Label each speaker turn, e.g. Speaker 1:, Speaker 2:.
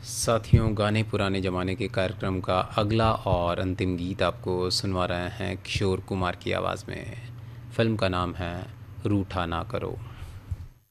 Speaker 1: साथियों, गाने पुराने ज़माने के कार्यक्रम का अगला और अंतिम गीत आपको सुनवा रहे हैं किशोर कुमार की आवाज़ में। फ़िल्म का नाम है रूठा ना करो।